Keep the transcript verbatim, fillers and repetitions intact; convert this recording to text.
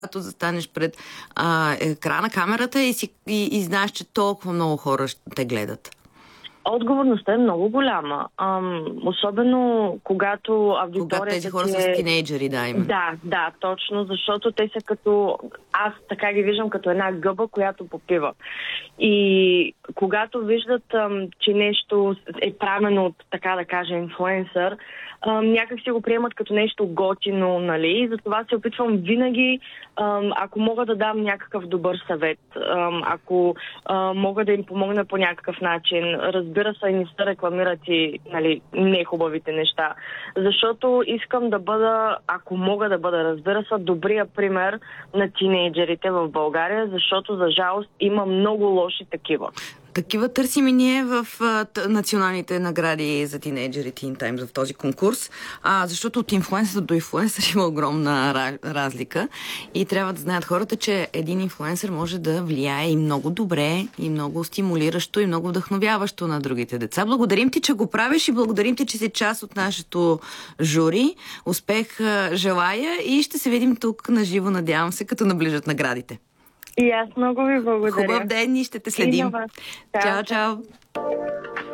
когато застанеш пред а, екрана, камерата и, си, и, и знаеш, че толкова много хора те гледат? Отговорността е много голяма. Ам, особено когато аудиторията... Когато тези хора е... са тинейджери, да, има. Да, да, точно, защото те са като... Аз така ги виждам като една гъба, която попива. И когато виждат, ам, че нещо е правено от, така да кажа, инфлуенсър, ам, някак си го приемат като нещо готино, нали? И затова се опитвам винаги, ам, ако мога да дам някакъв добър съвет, ам, ако ам, мога да им помогна по някакъв начин, разбира се, не се рекламират и, нали, нехубавите неща. Защото искам да бъда, ако мога да бъда, разбира се, добрия пример на тинейджерите в България, защото за жалост има много лоши такива. Такива търсим и ние в а, т- националните награди за тинейджери Teen Times в този конкурс, а, защото от инфлуенсър до инфлуенсър има огромна ра- разлика и трябва да знаят хората, че един инфлуенсър може да влияе и много добре, и много стимулиращо, и много вдъхновяващо на другите деца. Благодарим ти, че го правиш и благодарим ти, че си част от нашето жури. Успех а, желая и ще се видим тук на живо, надявам се, като наближат наградите. И аз много ви благодаря. Хубав ден и ще те следим. Чао, чао. чао.